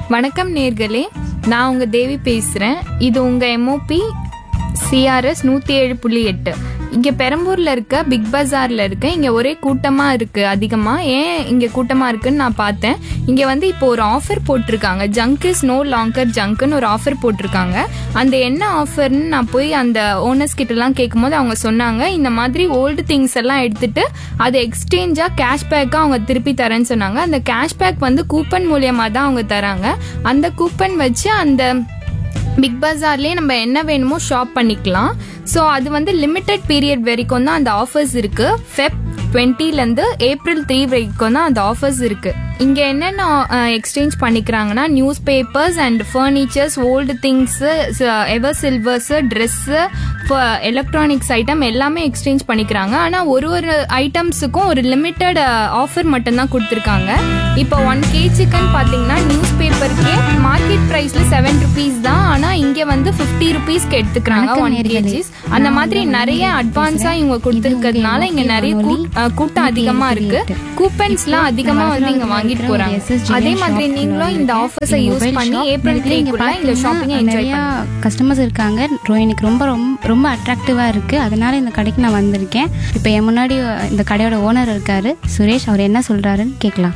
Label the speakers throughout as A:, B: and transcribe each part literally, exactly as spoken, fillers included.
A: வணக்கம் நேர்களே, நான் உங்கள் தேவி பேசுகிறேன். இது உங்கள் எம்ஓபி சிஆர்எஸ் நூற்றி ஏழு புள்ளி எட்டு. இங்கே பெரம்பூரில் இருக்க பிக் பஜாரில் இருக்க இங்கே ஒரே கூட்டமாக இருக்குது. அதிகமாக ஏன் இங்கே கூட்டமாக இருக்குன்னு நான் பார்த்தேன். இங்கே வந்து இப்போ ஒரு ஆஃபர் போட்டிருக்காங்க. ஜங்க் இஸ் நோ லாங்கர் ஜங்க்னு ஒரு ஆஃபர் போட்டிருக்காங்க. அந்த என்ன ஆஃபர்னு நான் போய் அந்த ஓனர்ஸ் கிட்டலாம் கேட்கும்போது அவங்க சொன்னாங்க, இந்த மாதிரி ஓல்டு திங்ஸ் எல்லாம் எடுத்துட்டு அதை எக்ஸ்சேஞ்சாக கேஷ்பேக்காக அவங்க திருப்பி தரேன்னு சொன்னாங்க. அந்த கேஷ்பேக் வந்து கூப்பன் மூலியமாக தான் அவங்க தராங்க. அந்த கூப்பன் வச்சு அந்த பிக் பஜார்லேயே நம்ம என்ன வேணுமோ ஷாப் பண்ணிக்கலாம். ஸோ அது வந்து லிமிட்டட் பீரியட் வரைக்கும் தான் அந்த ஆஃபர்ஸ் இருக்கு. ஃபெப் டுவெண்ட்டிலேருந்து ஏப்ரல் த்ரீ வரைக்கும் தான் அந்த ஆஃபர்ஸ் இருக்கு. இங்கே என்னென்ன exchange பண்ணிக்கிறாங்கன்னா, news papers and furnitures, old things, ever சில்வர்ஸு, dress, electronics item எல்லாமே எக்ஸ்சேஞ்ச் பண்ணிக்கிறாங்க. ஆனால் ஒரு ஒரு ஐட்டம்ஸுக்கும் ஒரு லிமிட்டட் ஆஃபர் மட்டும்தான் கொடுத்துருக்காங்க. இப்போ ஒன் கேஜிக்குன்னு பார்த்தீங்கன்னா நியூஸ் பேப்பருக்கே மார்க்கெட் ப்ரைஸில் செவன் ருபீஸ் தான். ஆனால் இங்கே வந்து ஃபிஃப்டி ருபீஸ்க்கு எடுத்துக்கிறாங்க ஒன் கேஜிஸ். அந்த மாதிரி நிறைய அட்வான்ஸாக இவங்க கொடுத்துருக்கிறதுனால இங்கே நிறைய கூட்டம் அதிகமாக இருக்கு. கூப்பன்ஸ்லாம் அதிகமாக வந்து இங்கே வாங்கிட்டு போறாங்க. அதே மாதிரி நீங்களும் இந்த ஆஃபர்ஸை யூஸ் பண்ணி ஏப்ரல் த்ரீக்குள்ள இந்த ஷாப்பிங்கை என்ஜாய் பண்ணுங்க.
B: கஸ்டமர்ஸ் இருக்காங்க. எனக்கு ரொம்ப ரொம்ப ரொம்ப அட்ராக்டிவாக இருக்குது. அதனால இந்த கடைக்கு நான் வந்திருக்கேன். இப்போ என் முன்னாடி இந்த கடையோட ஓனர் இருக்காரு, சுரேஷ். அவர் என்ன சொல்கிறாருன்னு கேட்கலாம்.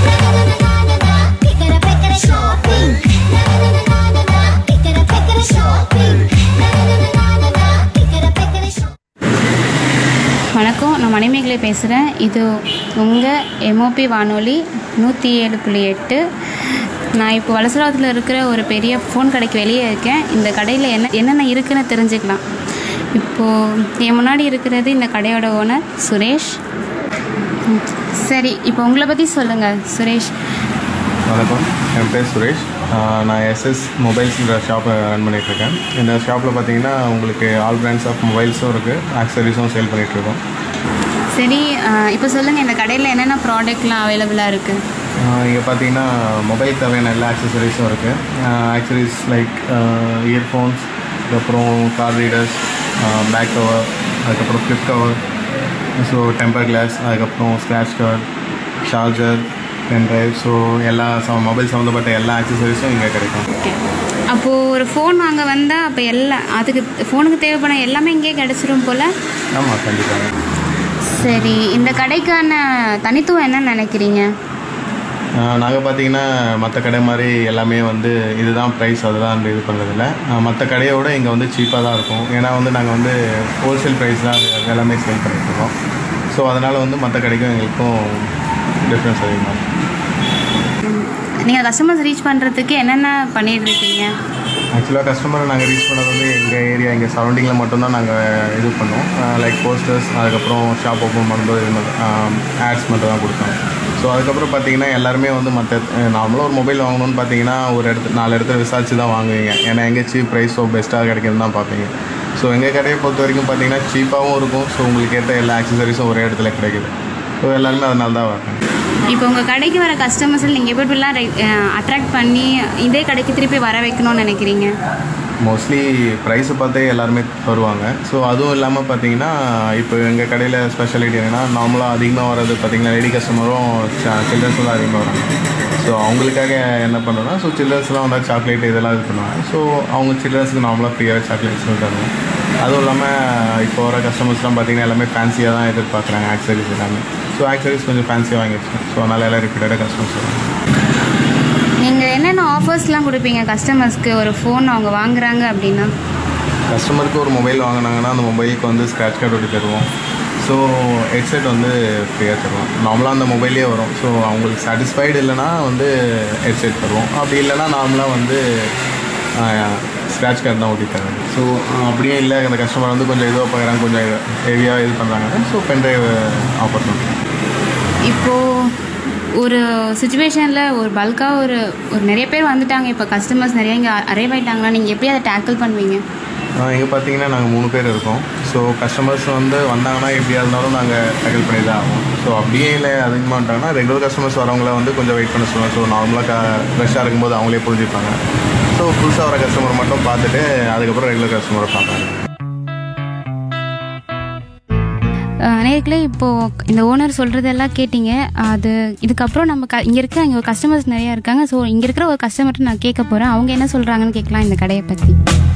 B: வணக்கம், நான் மணிமேகலை பேசுகிறேன். இது உங்கள் எம்ஓபி வானொலி நூற்றி ஏழு புள்ளி எட்டு. நான் இப்போ வலசராத்தில் இருக்கிற ஒரு பெரிய ஃபோன் கடைக்கு வெளியே இருக்கேன். இந்த கடையில் என்ன என்னென்ன இருக்குன்னு தெரிஞ்சுக்கலாம். இப்போது என் முன்னாடி இருக்கிறது இந்த கடையோட ஓனர் சுரேஷ். சரி, இப்போ உங்களை பற்றி சொல்லுங்கள் சுரேஷ்.
C: வணக்கம், என் பேர் சுரேஷ். நான் எஸ்எஸ் மொபைல்ஸுன்ற ஷாப்பை ரன் பண்ணிகிட்ருக்கேன். இந்த ஷாப்பில் பார்த்தீங்கன்னா உங்களுக்கு ஆல் பிராண்ட்ஸ் ஆஃப் மொபைல்ஸும் இருக்குது, ஆக்சசரிஸும் சேல் பண்ணிகிட்ருக்கோம்.
B: சரி, இப்போ சொல்லுங்கள், இந்த கடையில் என்னென்ன ப்ராடக்ட்லாம் அவைலபிளாக இருக்குது?
C: இங்கே பார்த்தீங்கன்னா மொபைல் தேவையான எல்லா ஆக்சசரிஸும் இருக்குது. ஆக்சசரிஸ் லைக் இயர்ஃபோன்ஸ், அதுக்கப்புறம் கார் ரீடர்ஸ், பேக் கவர், அதுக்கப்புறம் flip cover, so temper glass, அதுக்கப்புறம் scratch card, charger, pen drive, so எல்லா மொபைல் சம்மந்தப்பட்ட எல்லா ஆக்சசரிஸும் இங்கே கிடைக்கும்.
B: ஓகே, அப்போது ஒரு ஃபோன் வாங்க வந்தால் அப்போ எல்லா அதுக்கு ஃபோனுக்கு தேவைப்பட எல்லாமே இங்கே கிடச்சிரும் போல்?
C: ஆமாம், கண்டிப்பாக.
B: சரி, இந்த கடைக்கான தனித்துவம் என்னன்னு நினைக்கிறீங்க?
C: நாங்கள் பார்த்தீங்கன்னா மற்ற கடை மாதிரி எல்லாமே வந்து இதுதான் ப்ரைஸ் அதுதான் இது பண்ணுறதில்ல. மற்ற கடையோடு இங்கே வந்து சீப்பாக தான் இருக்கும். ஏன்னா வந்து நாங்கள் வந்து ஹோல்சேல் ப்ரைஸ் தான் எல்லாமே சேல் பண்ணிட்டுருக்கோம். ஸோ அதனால் வந்து மற்ற கடைக்கும் எங்களுக்கும் டிஃப்ரென்ஸ் அதிகமாக இருக்கும்.
B: நீங்கள் கஸ்டமர்ஸ் ரீச் பண்ணுறதுக்கு என்னென்ன பண்ணிகிட்ருக்கீங்க?
C: ஆக்சுவலாக கஸ்டமரை நாங்கள் ரீச் பண்ணது வந்து எங்கள் ஏரியா, எங்கள் சரௌண்டிங்கில் மட்டும்தான் நாங்கள் இது பண்ணோம். லைக் போஸ்டர்ஸ், அதுக்கப்புறம் ஷாப் ஓப்பன் பண்ணுறது, இது மாதிரி ஆட்ஸ் மட்டும் தான் கொடுத்தோம். ஸோ அதுக்கப்புறம் பார்த்தீங்கன்னா எல்லாருமே வந்து மற்ற நார்மலாக ஒரு மொபைல் வாங்கணும்னு பார்த்தீங்கன்னா ஒரு இடத்து நாலு இடத்துல விசாரிச்சு தான் வாங்குவீங்க. ஏன்னா எங்கே சீப் ப்ரைஸோ பெஸ்ட்டாக கிடைக்குதுன்னு தான் பார்ப்பீங்க. ஸோ எங்கள் கடையை பொறுத்த வரைக்கும் பார்த்தீங்கன்னா சீப்பாகவும் இருக்கும். ஸோ உங்களுக்கு ஏற்ற எல்லா ஆக்சசரிஸும் ஒரே இடத்துல கிடைக்குது. ஸோ எல்லாருமே அதனால தான் வரேன்.
B: இப்போ உங்கள் கடைக்கு வர கஸ்டமர்ஸில் நீங்கள் எப்படிலாம் அட்ராக்ட் பண்ணி இதே கடைக்கு திருப்பி வர வைக்கணும்னு நினைக்கிறீங்க?
C: மோஸ்ட்லி ப்ரைஸை பார்த்தே எல்லாருமே வருவாங்க. ஸோ அதுவும் இல்லாமல் பார்த்தீங்கன்னா இப்போ எங்கள் கடையில் ஸ்பெஷாலிட்டி என்னென்னா, நார்மலாக அதிகமாக வர்றது பார்த்தீங்கன்னா லேடி கஸ்டமரும் சில்ட்ரன்ஸும் தான் அதிகமாக வராங்க. ஸோ அவங்களுக்காக என்ன பண்ணுறோன்னா, ஸோ சில்ட்ரன்ஸ்லாம் வந்தால் சாக்லேட் இதெல்லாம் இது பண்ணுவாங்க. ஸோ அவங்க சில்ட்ரன்ஸுக்கு நார்மலாக ஃப்ரீயாக சாக்லேட்ஸ் தருவோம். அதுவும் இல்லாமல் இப்போ வர கஸ்டமர்ஸ்லாம் பார்த்தீங்கன்னா எல்லாமே ஃபேன்சியாக தான் எதிர்பார்க்குறாங்க ஆக்சசரிஸ் எல்லாமே. ஸோ ஆக்சசரிஸ் கொஞ்சம் ஃபேன்சியாக வாங்கி வச்சுக்கோங்க. ஸோ அதனால் எல்லாம் ரிப்பீட்டடாக கஸ்டமர்ஸ் வராங்க.
B: நீங்கள் என்னென்ன ஆஃபர்ஸ்லாம் கொடுப்பீங்க கஸ்டமர்ஸ்க்கு ஒரு ஃபோன் அவங்க வாங்குறாங்க அப்படின்னா?
C: கஸ்டமருக்கு ஒரு மொபைல் வாங்கினாங்கன்னா அந்த மொபைலுக்கு வந்து ஸ்க்ராட்ச் கார்டு ஒட்டி தருவோம். ஸோ ஹெட்செட் வந்து ஃப்ரீயாக தருவோம். நார்மலாக அந்த மொபைலே வரும். ஸோ அவங்களுக்கு சாட்டிஸ்ஃபைடு இல்லைனா வந்து ஹெட்செட் தருவோம். அப்படி இல்லைனா நார்மலாக வந்து ஸ்க்ராட்ச் கார்டு தான் ஒட்டி தருவாங்க. ஸோ அப்படியே இல்லை, அந்த கஸ்டமர் வந்து கொஞ்சம் இதுவாக பார்க்குறாங்க, கொஞ்சம் ஹெவியாக இது பண்ணுறாங்கன்னா ஸோ பென்ட்ரைவ் ஆஃபர் பண்ணுறோம்.
B: இப்போது ஒரு சுச்சுவேஷனில் ஒரு பல்காக ஒரு ஒரு நிறைய பேர் வந்துட்டாங்க, இப்போ கஸ்டமர்ஸ் நிறைய இங்கே அரைவ் ஆகிட்டாங்களா, நீங்கள் எப்படி அதை டேக்கிள் பண்ணுவீங்க?
C: இங்கே பார்த்தீங்கன்னா நாங்கள் மூணு பேர் இருக்கோம். ஸோ கஸ்டமர்ஸ் வந்து வந்தாங்கன்னா எப்படியா இருந்தாலும் நாங்கள் டேக்கிள் பண்ணி தான் ஆகும். ஸோ அப்படியே இல்லை அதிகமாக வந்துட்டாங்கன்னா ரெகுலர் கஸ்டமர்ஸ் வரவங்கள வந்து கொஞ்சம் வெயிட் பண்ண சொல்லுவோம். ஸோ நார்மலாக ஃப்ரெஷ்ஷாக இருக்கும்போது அவங்களே புரிஞ்சுப்பாங்க. ஸோ புதுசாக வர கஸ்டமர் மட்டும் பார்த்துட்டு அதுக்கப்புறம் ரெகுலர் கஸ்டமரை பார்ப்பாங்க.
B: நேர்களே இப்போது இந்த ஓனர் சொல்கிறதெல்லாம் கேட்டிங்க. அது இதுக்கப்புறம் நம்ம க இங்கே இருக்க இங்கே ஒரு கஸ்டமர்ஸ் நிறையா இருக்காங்க. ஸோ இங்கே இருக்கிற ஒரு கஸ்டமர்கிட்ட நான் கேட்க போகிறேன். அவங்க என்ன சொல்கிறாங்கன்னு கேட்கலாம் இந்த கடையை பற்றி.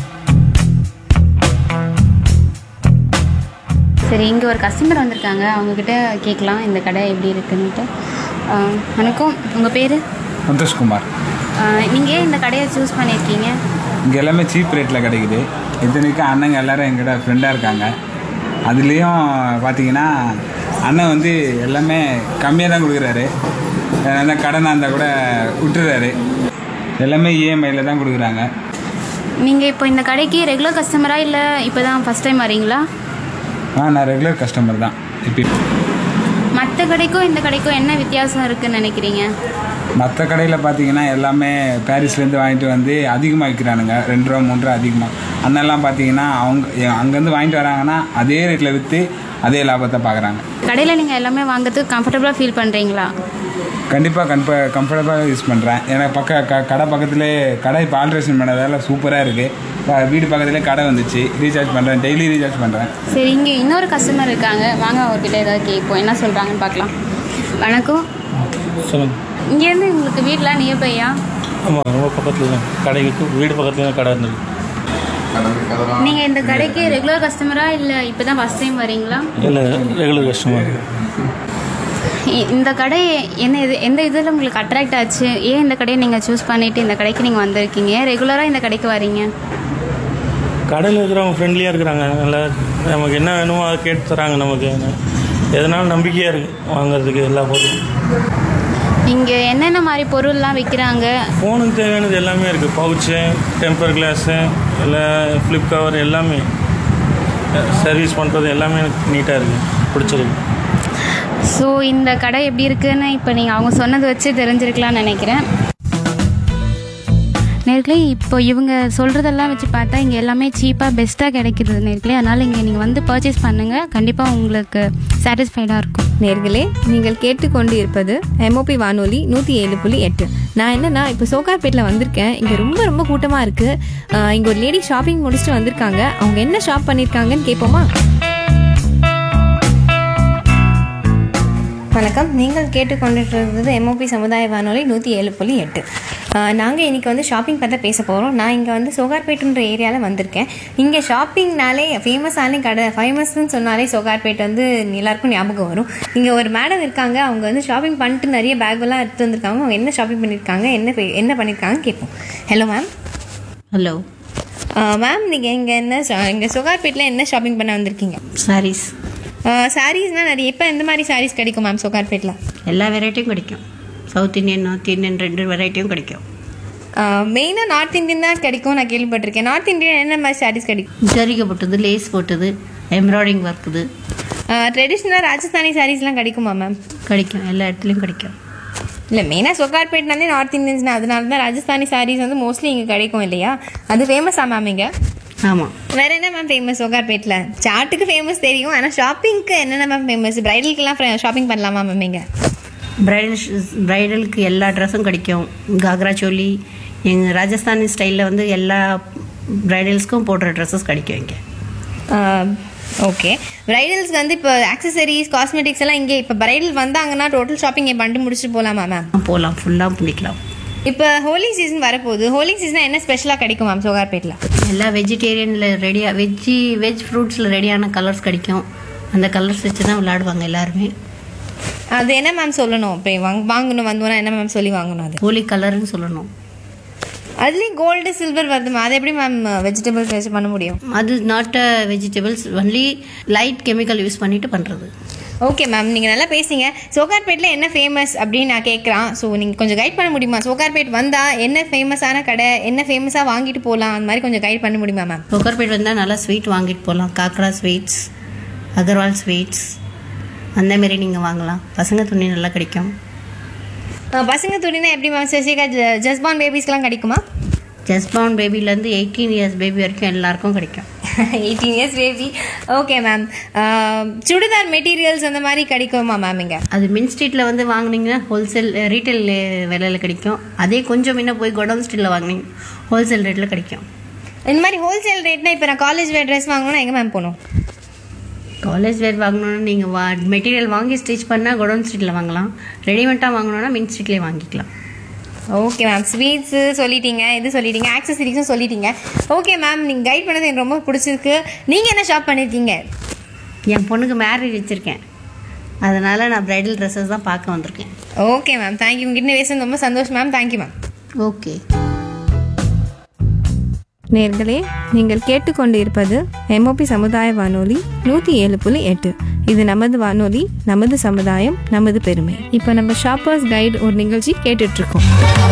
B: சரி, இங்கே ஒரு கஸ்டமர் வந்திருக்காங்க, அவங்கக்கிட்ட கேட்கலாம் இந்த கடை எப்படி இருக்குன்னுட்டு. வணக்கம், உங்கள் பேர்?
D: சந்தோஷ்குமார்.
B: நீங்கள் ஏன் இந்த கடையை சூஸ் பண்ணியிருக்கீங்க?
D: இங்கே எல்லாமே சீப் ரேட்டில் கிடைக்குது. இத்தனைக்கும் அண்ணங்க எல்லோரும் எங்கிட்ட ஃப்ரெண்டாக இருக்காங்க. அதுலேயும் பார்த்தீங்கன்னா அண்ணன் வந்து எல்லாமே கம்மியாக தான் கொடுக்குறாரு. எதனா கடனாக இருந்தால் கூட விட்டுறாரு. எல்லாமே இஎம்ஐயில் தான் கொடுக்குறாங்க.
B: நீங்கள் இப்போ இந்த கடைக்கு ரெகுலர் கஸ்டமராக இல்லை இப்போ தான் ஃபஸ்ட் டைம் வரீங்களா?
D: ஆ, நான் ரெகுலர் கஸ்டமர் தான். இப்போ
B: மற்ற கடைக்கும் இந்த கடைக்கும் என்ன வித்தியாசம் இருக்குதுன்னு நினைக்கிறீங்க?
D: மற்ற கடையில் பார்த்தீங்கன்னா எல்லாமே பாரிஸ்லேருந்து வாங்கிட்டு வந்து அதிகமாக விற்கிறானுங்க. ரெண்டு ரூபா மூணு ரூபா அதிகமாக. அண்ணெல்லாம் பார்த்தீங்கன்னா அவங்க அங்கேருந்து வாங்கிட்டு வராங்கன்னா அதே ரேட்டில் விற்று அதே லாபத்தை பார்க்குறாங்க.
B: கடையில் நீங்கள் எல்லாமே வாங்குறதுக்கு கம்ஃபர்டபுளாக ஃபீல் பண்ணுறீங்களா?
D: கண்டிப்பாக கம்ஃப கம்ஃபர்டபுளாக யூஸ் பண்ணுறேன். ஏன்னா பக்க க கடை பக்கத்துலேயே கடை இப்போ ஆல்ட்ரேஷன் பண்ணதால சூப்பராக இருக்குது. வீடு பக்கத்துலேயே கடை வந்துச்சு. ரீசார்ஜ் பண்ணுறேன், டெய்லி ரீசார்ஜ் பண்ணுறேன்.
B: சரி, இங்கே இன்னொரு கஸ்டமர் இருக்காங்க, வாங்க அவர்கிட்ட ஏதாவது கேட்போம், என்ன சொல்கிறாங்கன்னு பார்க்கலாம். வணக்கம்,
E: சொல்லுங்கள்.
B: இங்கேருந்து உங்களுக்கு வீட்டில் நியர்பையா?
E: ஆமாம், ரொம்ப பக்கத்தில் தான். கடைக்கு வீடு பக்கத்தில் தான் கடை இருந்தது.
B: நீங்கள் இந்த கடைக்கு ரெகுலர் கஸ்டமரா இல்லை இப்போ தான் ஃபஸ்ட் டைம் வரீங்களா?
E: இல்லை, ரெகுலர் கஸ்டமர்.
B: இந்த கடை என்ன இது எந்த இதில் உங்களுக்கு அட்ராக்ட் ஆச்சு? ஏன் இந்த கடையை நீங்கள் சூஸ் பண்ணிவிட்டு இந்த கடைக்கு நீங்கள் வந்திருக்கீங்க? ரெகுலராக இந்த கடைக்கு வரீங்க?
E: கடையில் இருக்கிறவங்க ஃப்ரெண்ட்லியாக இருக்கிறாங்க. நல்லா நமக்கு என்ன வேணுமோ அதை கேட்டு தராங்க. நமக்கு எதனாலும் நம்பிக்கையாக இருக்குது வாங்குறதுக்கு எல்லா பொருளும்.
B: இங்கே என்னென்ன மாதிரி பொருள்லாம் விற்கிறாங்க?
E: ஃபோனுக்கு தேவையானது எல்லாமே இருக்குது. பவுச்சு, டெம்பர் கிளாஸு, இல்லை ஃப்ளிப் கவர் எல்லாமே சர்வீஸ் பண்ணுறது எல்லாமே எனக்கு நீட்டாக இருக்குது, பிடிச்சிருக்கு.
B: ஸோ இந்த கடை எப்படி இருக்குதுன்னு இப்போ நீங்கள் அவங்க சொன்னதை வச்சு தெரிஞ்சிருக்கலாம்னு நினைக்கிறேன். நேர்களே, இப்போ இவங்க சொல்கிறதெல்லாம் வச்சு பார்த்தா இங்கே எல்லாமே சீப்பாக பெஸ்ட்டாக கிடைக்கிறது நேர்களே. அதனால் இங்கே நீங்கள் வந்து பர்ச்சேஸ் பண்ணுங்கள், கண்டிப்பாக உங்களுக்கு சாட்டிஸ்ஃபைடாக இருக்கும்.
A: நேர்களே, நீங்கள் கேட்டுக்கொண்டு இருப்பது எம்ஓபி வானொலி நூற்றி ஏழு புள்ளி எட்டு. நான் என்னன்னா இப்போ சோகார்பேட்டில் வந்திருக்கேன். இங்கே ரொம்ப ரொம்ப கூட்டமாக இருக்குது. இங்கே ஒரு லேடி ஷாப்பிங் முடிச்சுட்டு வந்திருக்காங்க. அவங்க என்ன ஷாப் பண்ணியிருக்காங்கன்னு கேட்போமா? வணக்கம், நீங்கள் கேட்டுக்கொண்டிருக்கிறது எம்ஓபி சமுதாய வானொலி நூற்றி ஏழு புள்ளி எட்டு. நாங்கள் இன்றைக்கி வந்து ஷாப்பிங் பற்றி பேச போகிறோம். நான் இங்கே வந்து சோகார்பேட்டுன்ற ஏரியாவில் வந்திருக்கேன். இங்கே ஷாப்பிங்னாலே ஃபேமஸான கடை, ஃபேமஸ்ன்னு சொன்னாலே சோகார்பேட் வந்து எல்லாருக்கும் ஞாபகம் வரும். இங்கே ஒரு மேடம் இருக்காங்க, அவங்க வந்து ஷாப்பிங் பண்ணிட்டு நிறைய பேக்கெல்லாம் எடுத்து வந்திருக்காங்க. அவங்க என்ன ஷாப்பிங் பண்ணியிருக்காங்க, என்ன என்ன பண்ணியிருக்காங்கன்னு கேட்போம். Hello ma'am.
F: ஹலோ
A: மேம், நீங்கள் இங்கே என்ன இங்கே சோகார்பேட்டில் என்ன ஷாப்பிங் பண்ண வந்திருக்கீங்க?
F: சாரீஸ்.
A: சாரீஸ்னால் நிறைய இப்போ எந்த மாதிரி சாரீஸ் கிடைக்கும் மேம் சோகார்பேட்டில்?
F: எல்லா வெரைட்டியும் கிடைக்கும். சவுத் இந்தியன், நார்த் இந்தியன் ரெண்டு வெரைட்டியும் கிடைக்கும்.
A: மெயினாக நார்த் இந்தியன் தான் கிடைக்கும் நான் கேள்விப்பட்டிருக்கேன். நார்த் இந்தியன் என்ன மாதிரி சாரீஸ் கிடைக்கும்?
F: ஜரிகை போட்டது, லேஸ் போட்டது, எம்ப்ராய்டிங் ஒர்க்குது.
A: ட்ரெடிஷ்னலாக ராஜஸ்தானி சாரீஸ்லாம் கிடைக்குமா மேம்?
F: கிடைக்கும், எல்லா இடத்துலையும் கிடைக்கும்.
A: இல்லை, மெயினாக சோகார்பேட்னாலே நார்த் இந்தியன்ஸ்னா அதனால தான் ராஜஸ்தானி சாரீஸ் வந்து மோஸ்ட்லி இங்கே கிடைக்கும் இல்லையா? அது ஃபேமஸா மேம் இங்கே?
F: ஆமாம்.
A: வேறு என்ன மேம் ஃபேமஸ் சோகார்பேட்டில்? சாட்டுக்கு ஃபேமஸ் தெரியும், ஆனால் ஷாப்பிங்க்கு என்னென்ன மேம் ஃபேமஸ்? ப்ரைடலுக்கெல்லாம் ஷாப்பிங் பண்ணலாமா மேம் இங்கே?
F: ப்ரைடல் ப்ரைடலுக்கு எல்லா ட்ரெஸ்ஸும் கிடைக்கும். காக்ரா சோலி, எங்கள் ராஜஸ்தானி ஸ்டைலில் வந்து எல்லா ப்ரைடல்ஸ்க்கும் போடுற ட்ரெஸ்ஸஸ் கிடைக்கும் இங்கே.
A: ஓகே, ப்ரைடல்ஸ்க்கு வந்து இப்போ ஆக்சசரிஸ், காஸ்மெட்டிக்ஸ் எல்லாம் இங்கே இப்போ ப்ரைடல் வந்தாங்கன்னா டோட்டல் ஷாப்பிங் இங்கே பண்ணிட்டு முடிச்சுட்டு போகலாமா மேம்?
F: போகலாம், ஃபுல்லாக பண்ணிக்கலாம்.
A: இப்போ ஹோலி சீசன் வரப்போகுது. ஹோலி சீசன் என்ன ஸ்பெஷலாக கிடைக்கும் மேம் சோகார்பேட்டில்?
F: எல்லா வெஜிடேரியனில் ரெடியாக வெஜ்ஜி வெஜ் ஃப்ரூட்ஸில் ரெடியான கலர்ஸ் கிடைக்கும். அந்த கலர்ஸ் வச்சு தான் விளையாடுவாங்க எல்லாருமே.
A: அது என்ன மேம் சொல்லணும்? இப்போ வாங்க வாங்கணும் வந்தோன்னா என்ன மேம் சொல்லி வாங்கணும்? அது
F: ஹோலி கலர்னு சொல்லணும்.
A: அதுலேயும் கோல்டு சில்வர் வருது மேம், அது எப்படி மேம் வெஜிடபிள்ஸ் வச்சு பண்ண முடியும்?
F: அது not vegetables, only light chemical use பண்ணிட்டு பண்ணுறது.
A: ஓகே மேம், நீங்கள் நல்லா பேசுங்க. சோகார்பேட்டில் என்ன ஃபேமஸ் அப்படின்னு நான் கேட்குறான். ஸோ நீங்கள் கொஞ்சம் கைட் பண்ண முடியுமா? சோகார்பேட் வந்தால் என்ன ஃபேமஸான கடை, என்ன ஃபேமஸாக வாங்கிட்டு போகலாம், அந்த மாதிரி கொஞ்சம் கைட் பண்ண முடியுமா மேம்?
F: சோகார்பேட் வந்தால் நல்லா ஸ்வீட் வாங்கிட்டு போகலாம். காக்ரா ஸ்வீட்ஸ், அகர்வால் ஸ்வீட்ஸ், அந்தமாரி நீங்கள் வாங்கலாம். பசங்க துணி நல்லா கிடைக்கும்.
A: பசங்க துணினா எப்படி மேம்? சசிகா ஜஸ்பான் பேபிஸ்க்கெலாம் கிடைக்குமா?
F: ஜஸ்பான் பேபிலேருந்து எயிட்டீன் இயர்ஸ் பேபி வரைக்கும் எல்லாருக்கும் கிடைக்கும்.
A: Eighteen years baby. Okay ma'am, churidar materials அந்த மாதிரி கிடைக்குமா மேம் இங்கே?
F: அது மின் ஸ்ட்ரீட்டில் வந்து வாங்கினீங்கன்னா ஹோல்சேல் ரீட்டைல் விலையில் கிடைக்கும். அதே கொஞ்சம் முன்ன போய் கோடவுன் ஸ்ட்ரீட்டில் வாங்கினீங்க ஹோல்சேல் ரேட்டில் கிடைக்கும்.
A: இந்த மாதிரி ஹோல்சேல் ரேட்னா இப்போ நான் காலேஜ் வேர் ட்ரெஸ் வாங்கணும்னா எங்கே மேம் போகணும்?
F: காலேஜ் வேர் வாங்கணுன்னா நீங்கள் வா மெட்டீரியல் வாங்கி ஸ்டிச் பண்ணால் குடோன் ஸ்ட்ரீட்டில் வாங்கலாம். ரெடிமேட்டாக வாங்கணுன்னா மின் ஸ்ட்ரீட்லேயே வாங்கிக்கலாம்.
G: ஓகே மேம், ஸ்வீட்ஸு சொல்லிட்டீங்க, இது சொல்லிட்டீங்க, ஆக்சசரிஸும் சொல்லிட்டீங்க. ஓகே மேம், நீங்கள் கைட் பண்ணது எனக்கு ரொம்ப பிடிச்சிருக்கு. நீங்கள் என்ன ஷாப் பண்ணியிருக்கீங்க?
F: என் பொண்ணுக்கு மேரேஜ் வச்சுருக்கேன், அதனால் நான் ப்ரைடல் ட்ரெஸ்ஸஸ் தான் பார்க்க வந்திருக்கேன்.
G: Okay ma'am, thank you. உங்ககிட்ட பேசுறது ரொம்ப சந்தோஷம் மேம். Thank you ma'am.
F: ஓகே.
H: நேர்களே, நீங்கள் கேட்டுக்கொண்டு இருப்பது எம்ஓபி சமுதாய வானொலி நூற்றி ஏழு புள்ளி எட்டு. இது நமது வானொலி, நமது சமுதாயம், நமது பெருமை. இப்போ நம்ம ஷாப்பர்ஸ் கைடு ஒரு நிகழ்ச்சி கேட்டுட்ருக்கோம்.